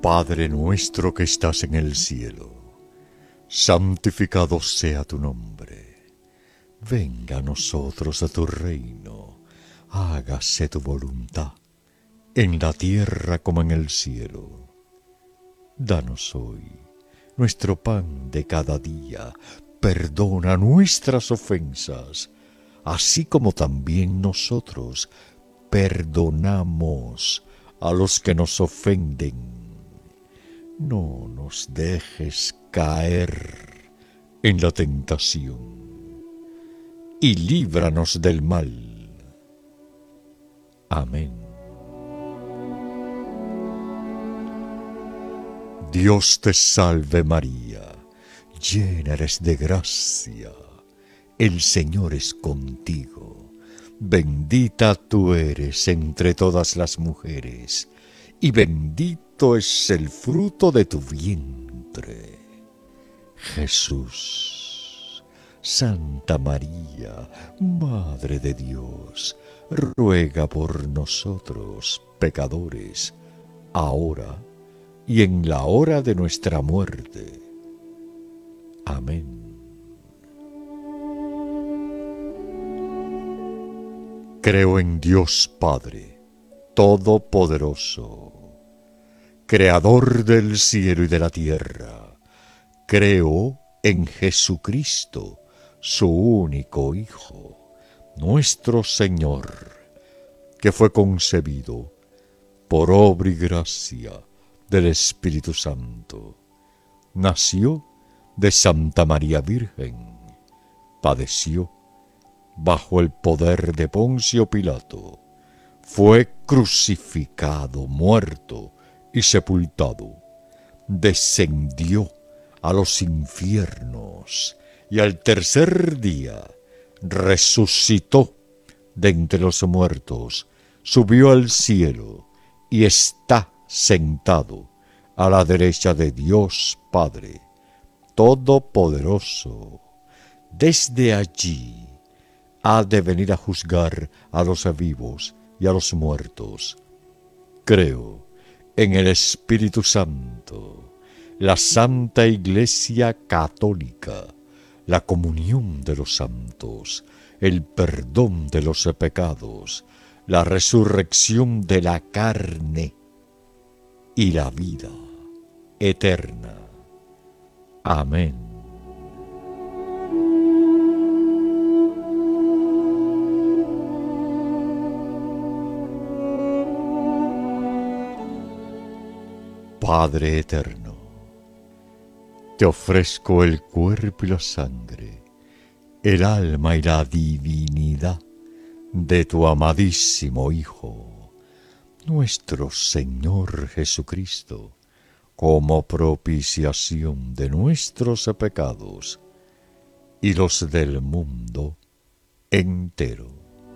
Padre nuestro que estás en el cielo, santificado sea tu nombre. Venga a nosotros a tu reino, hágase tu voluntad, en la tierra como en el cielo. Danos hoy nuestro pan de cada día, perdona nuestras ofensas, así como también nosotros perdonamos a los que nos ofenden. No nos dejes caer en la tentación y líbranos del mal. Amén. Dios te salve María, llena eres de gracia, el Señor es contigo. Bendita tú eres entre todas las mujeres, y bendito es el fruto de tu vientre, Jesús. Santa María, Madre de Dios, ruega por nosotros, pecadores, ahora y en la hora de nuestra muerte. Amén. Creo en Dios Padre Todopoderoso, Creador del cielo y de la tierra. Creo en Jesucristo, su único Hijo, nuestro Señor, que fue concebido por obra y gracia del Espíritu Santo. Nació de Santa María Virgen, padeció bajo el poder de Poncio Pilato, fue crucificado, muerto y sepultado, descendió a los infiernos y al tercer día resucitó de entre los muertos, subió al cielo y está sentado a la derecha de Dios Padre Todopoderoso. Desde allí ha de venir a juzgar a los vivos y a los muertos. Creo en el Espíritu Santo, la Santa Iglesia Católica, la comunión de los santos, el perdón de los pecados, la resurrección de la carne y la vida eterna. Amén. Padre eterno, te ofrezco el cuerpo y la sangre, el alma y la divinidad de tu amadísimo Hijo, nuestro Señor Jesucristo, como propiciación de nuestros pecados y los del mundo entero.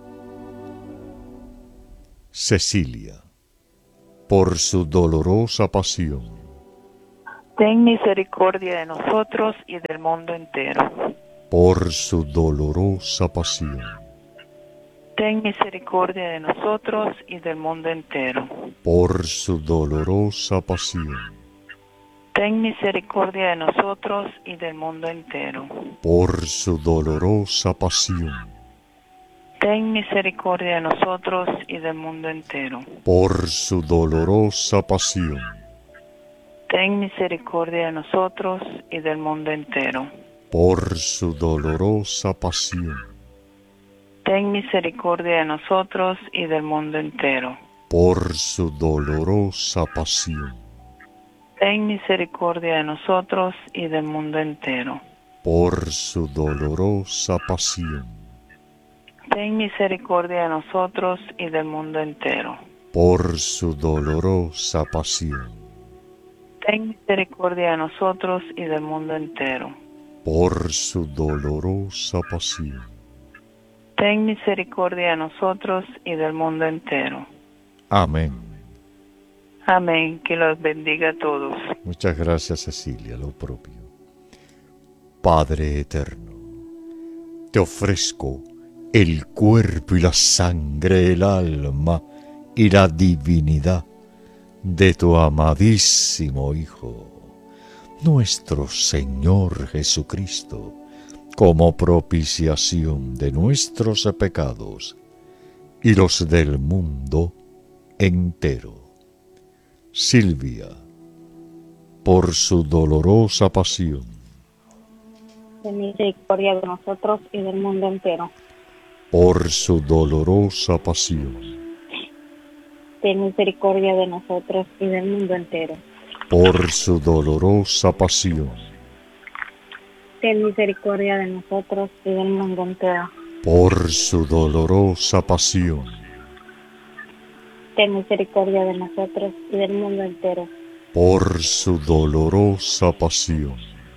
Cecilia, por su dolorosa pasión, ten misericordia de nosotros y del mundo entero. Por su dolorosa pasión, ten misericordia de nosotros y del mundo entero. Por su dolorosa pasión, ten misericordia de nosotros y del mundo entero. Por su dolorosa pasión, ten misericordia de nosotros y del mundo entero. Por su dolorosa pasión, ten misericordia de nosotros y del mundo entero. Por su dolorosa pasión, ten misericordia de nosotros y del mundo entero. Por su dolorosa pasión, ten misericordia de nosotros y del mundo entero. Por su dolorosa pasión, ten misericordia de nosotros y del mundo entero. Por su dolorosa pasión, ten misericordia de nosotros y del mundo entero. Por su dolorosa pasión, ten misericordia de nosotros y del mundo entero. Amén. Amén. Que los bendiga a todos. Muchas gracias, Cecilia, lo propio. Padre eterno, te ofrezco el cuerpo y la sangre, el alma y la divinidad de tu amadísimo Hijo, nuestro Señor Jesucristo, como propiciación de nuestros pecados y los del mundo entero. Silvia, por su dolorosa pasión, ten misericordia de nosotros y del mundo entero. por su dolorosa pasión, Ten misericordia de nosotros y del mundo entero. por su dolorosa pasión, Ten misericordia de nosotros y del mundo entero. por su dolorosa pasión, Ten misericordia de nosotros y del mundo entero. por su dolorosa pasión,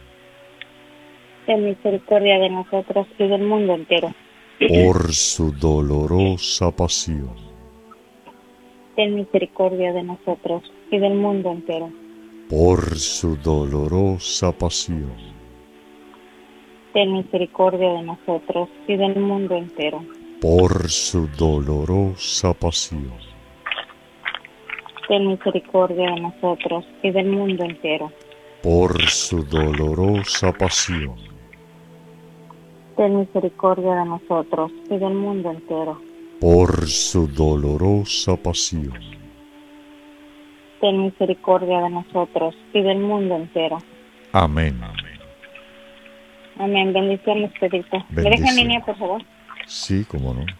Ten misericordia de nosotros y del mundo entero. por su dolorosa pasión, Ten misericordia de nosotros y del mundo entero. por su dolorosa pasión, Ten misericordia de nosotros y del mundo entero. por su dolorosa pasión, Ten misericordia de nosotros y del mundo entero. por su dolorosa pasión, Ten misericordia de nosotros y del mundo entero. por su dolorosa pasión, Ten misericordia de nosotros y del mundo entero. amén. Amén. Bendiciones, Pedrito. ¿Me dejan en línea, por favor? Sí, cómo no.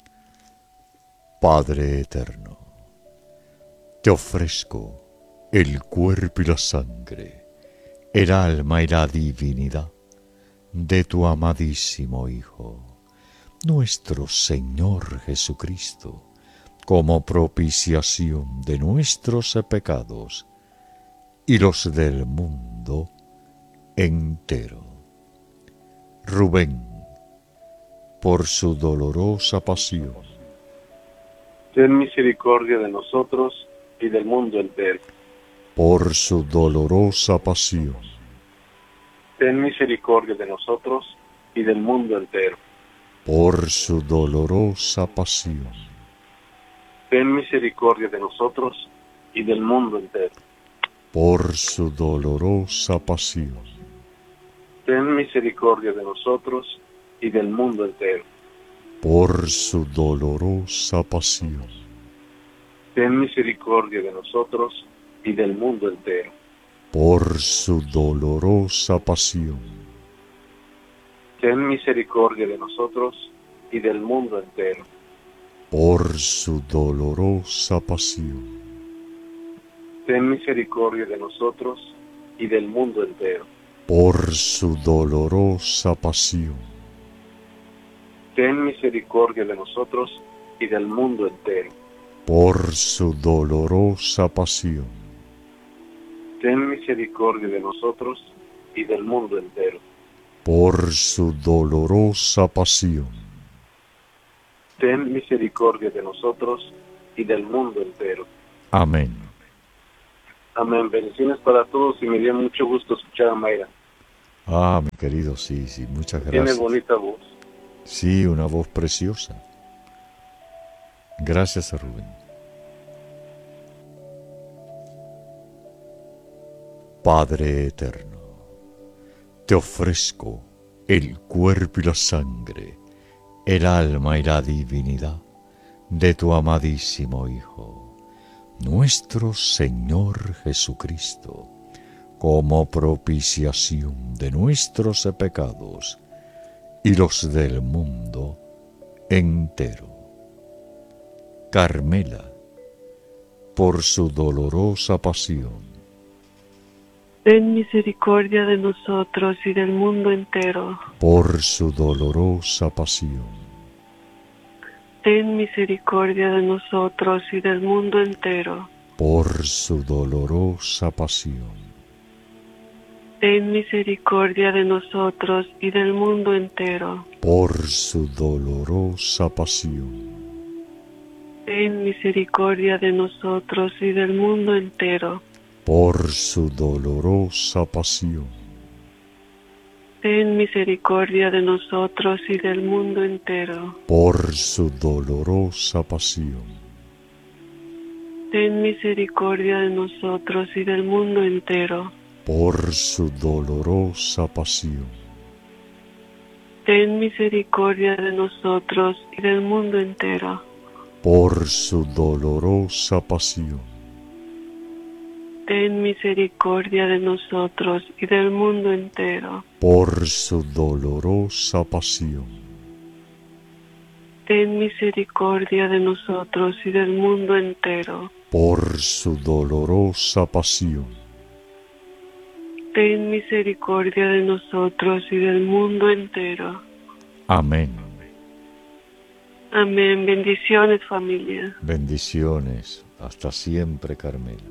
Padre eterno, te ofrezco el cuerpo y la sangre, el alma y la divinidad de tu amadísimo Hijo, nuestro Señor Jesucristo, como propiciación de nuestros pecados y los del mundo entero. Rubén, por su dolorosa pasión, ten misericordia de nosotros y del mundo entero. por su dolorosa pasión, Ten misericordia de nosotros y del mundo entero. por su dolorosa pasión, Ten misericordia de nosotros y del mundo entero. por su dolorosa pasión, Ten misericordia de nosotros y del mundo entero. por su dolorosa pasión, Ten misericordia de nosotros y del mundo entero. por su dolorosa pasión, Ten misericordia de nosotros y del mundo entero. por su dolorosa pasión, Ten misericordia de nosotros y del mundo entero. por su dolorosa pasión, Ten misericordia de nosotros y del mundo entero. por su dolorosa pasión, Ten misericordia de nosotros y del mundo entero. por su dolorosa pasión, Ten misericordia de nosotros y del mundo entero. amén. Amén. Bendiciones para todos y me dio mucho gusto escuchar a Mayra. Ah, mi querido, sí, muchas Tiene gracias. bonita voz. Sí, una voz preciosa. Gracias, Rubén. Padre eterno, te ofrezco el cuerpo y la sangre, el alma y la divinidad de tu amadísimo Hijo, nuestro Señor Jesucristo, como propiciación de nuestros pecados y los del mundo entero. Carmela, por su dolorosa pasión, ten misericordia de nosotros y del mundo entero. por su dolorosa pasión, Ten misericordia de nosotros y del mundo entero. por su dolorosa pasión, Ten misericordia de nosotros y del mundo entero. por su dolorosa pasión, Ten misericordia de nosotros y del mundo entero. por su dolorosa pasión, Ten misericordia de nosotros y del mundo entero. por su dolorosa pasión, ten misericordia de nosotros y del mundo entero. por su dolorosa pasión, Ten misericordia de nosotros y del mundo entero. por su dolorosa pasión, Ten misericordia de nosotros y del mundo entero. por su dolorosa pasión, Ten misericordia de nosotros y del mundo entero. por su dolorosa pasión, Ten misericordia de nosotros y del mundo entero. amén. Amén. Bendiciones, familia. Bendiciones, hasta siempre, Carmela.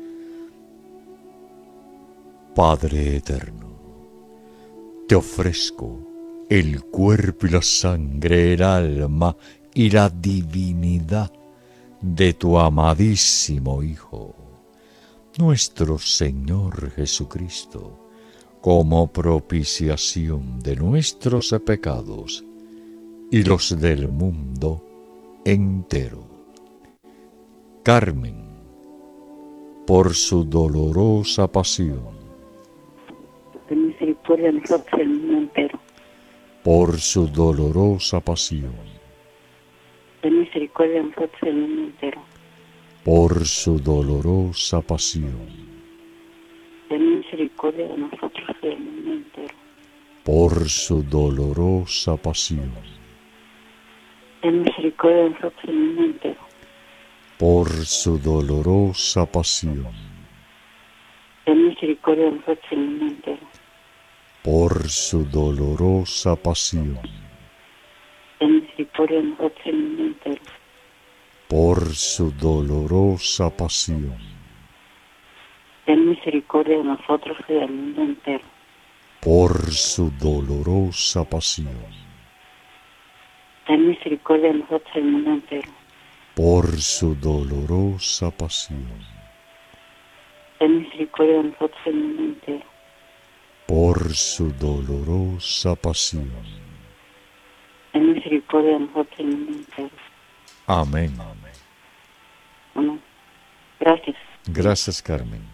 Padre eterno, te ofrezco el cuerpo y la sangre, el alma y la divinidad de tu amadísimo Hijo, nuestro Señor Jesucristo, como propiciación de nuestros pecados y los del mundo entero. Carmen, por su dolorosa pasión, Ten misericordia de nosotros y del mundo entero. por su dolorosa pasión, Ten misericordia de nosotros y del mundo entero. por su dolorosa pasión, Ten misericordia de nosotros y del mundo entero. por su dolorosa pasión, Ten misericordia de nosotros y del mundo entero. por su dolorosa pasión, Ten misericordia de nosotros y del mundo entero. por su dolorosa pasión, Ten misericordia de nosotros y del mundo entero. por su dolorosa pasión, Ten misericordia de nosotros y del mundo entero. por su dolorosa pasión, Ten misericordia de nosotros y del mundo entero. por su dolorosa pasión, Ten misericordia de nosotros y del mundo entero. por su dolorosa pasión. Ten misericordia de nosotros y del mundo entero. Amén. Amén. Gracias. Gracias, Carmen.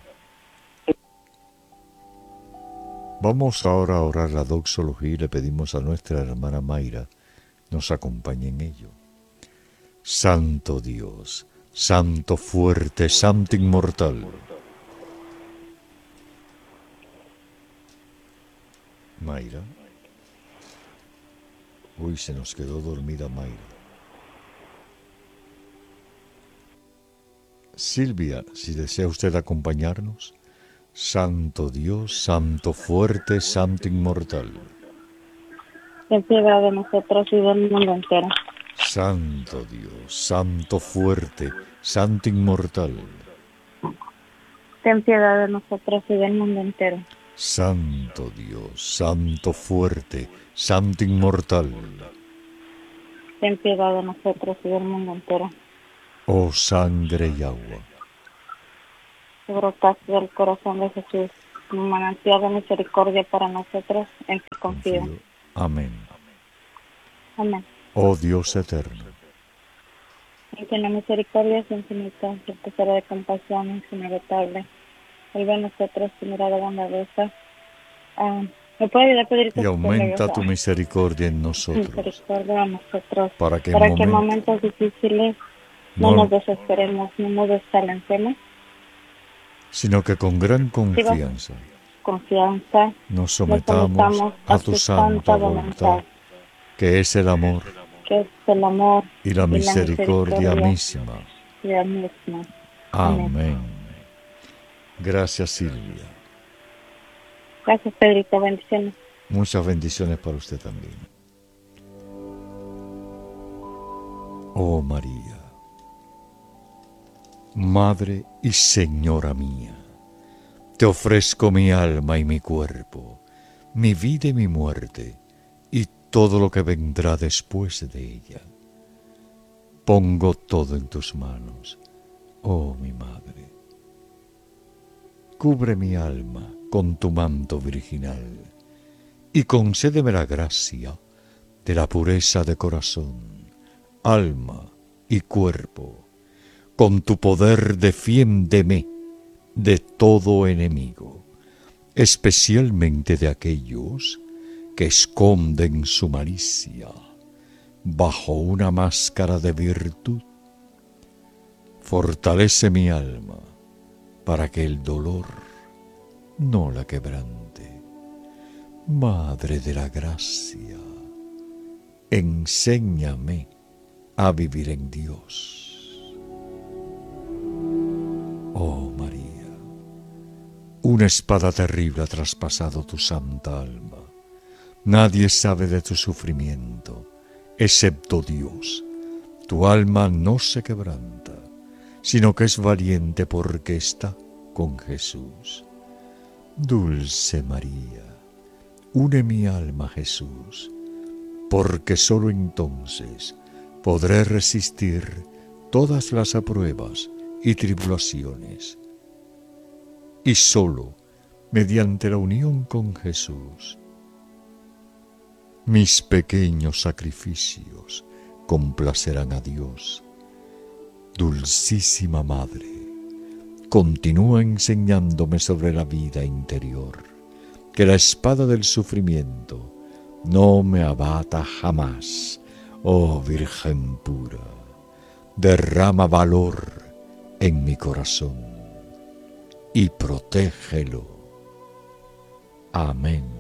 Vamos ahora a orar la doxología y le pedimos a nuestra hermana Mayra nos acompañe en ello. Santo Dios, Santo fuerte, Santo inmortal. Mayra. Uy, se nos quedó dormida Mayra. Silvia, si desea usted acompañarnos. Santo Dios, Santo fuerte, Santo inmortal. Ten piedad de nosotros y del mundo entero. Santo Dios, Santo fuerte, Santo inmortal. Ten piedad de nosotros y del mundo entero. Santo Dios, Santo fuerte, Santo inmortal. Ten piedad de nosotros y del mundo entero. Oh sangre y agua, Que brotaste del corazón de Jesús, un manantial de misericordia para nosotros, en ti confío. confío. Amén. Amén. Oh Dios eterno, En que la misericordia es infinita, el tesoro de compasión es inagotable. Vuelve a nosotros tu mirada bondadosa. ¿Me puede ayudar a pedir y aumenta tu misericordia en nosotros, misericordia a nosotros, para que para que en en momentos difíciles no nos desesperemos, no nos desalentemos, sino que con gran confianza confianza, nos sometamos a tu santa voluntad, que es el amor que es el amor y la misericordia misma. y la misma. Amén. Gracias, Silvia. Gracias, Pedrito. Bendiciones. Muchas bendiciones para usted también. Oh María, Madre y Señora mía, te ofrezco mi alma y mi cuerpo, mi vida y mi muerte, y todo lo que vendrá después de ella. Pongo todo en tus manos, oh mi Madre. Cubre mi alma con tu manto virginal y concédeme la gracia de la pureza de corazón, alma y cuerpo, Con tu poder defiéndeme de todo enemigo, especialmente de aquellos que esconden su malicia bajo una máscara de virtud. Fortalece mi alma para que el dolor no la quebrante. Madre de la gracia, enséñame a vivir en Dios. Oh María, una espada terrible ha traspasado tu santa alma. Nadie sabe de tu sufrimiento, excepto Dios. Tu alma no se quebranta, sino que es valiente porque está con Jesús. Dulce María, une mi alma a Jesús, porque sólo entonces podré resistir todas las pruebas y tribulaciones. Y sólo mediante la unión con Jesús, mis pequeños sacrificios complacerán a Dios. Dulcísima Madre, continúa enseñándome sobre la vida interior, que la espada del sufrimiento no me abata jamás. Oh Virgen pura, derrama valor en mi corazón y protégelo. Amén.